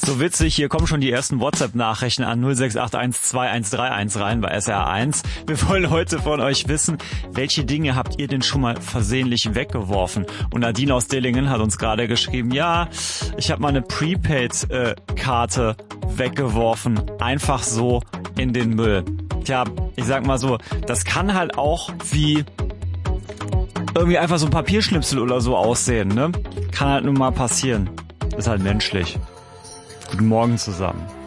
So witzig, hier kommen schon die ersten WhatsApp-Nachrichten an 06812131 rein bei SR1. Wir wollen heute von euch wissen, welche Dinge habt ihr denn schon mal versehentlich weggeworfen? Und Nadine aus Dillingen hat uns gerade geschrieben, ja, ich habe mal eine Prepaid-Karte weggeworfen, einfach so in den Müll. Tja, ich sag mal so, das kann halt auch wie irgendwie einfach so ein Papierschnipsel oder so aussehen, ne? Kann halt nun mal passieren. Ist halt menschlich. Guten Morgen zusammen.